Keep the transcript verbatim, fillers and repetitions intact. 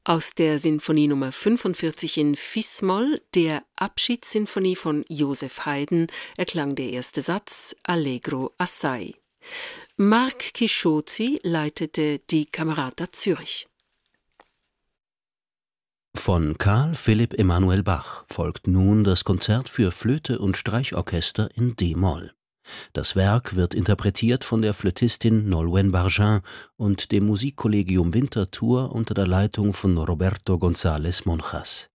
Aus der Sinfonie Nummer fünfundvierzig in Fis-Moll, der Abschiedssinfonie von Joseph Haydn, erklang der erste Satz Allegro assai. Marc Chisciozzi leitete die Camerata Zürich. Von Carl Philipp Emanuel Bach folgt nun das Konzert für Flöte und Streichorchester in d-Moll. Das Werk wird interpretiert von der Flötistin Nolwenn Bargin und dem Musikkollegium Winterthur unter der Leitung von Roberto González Monjas.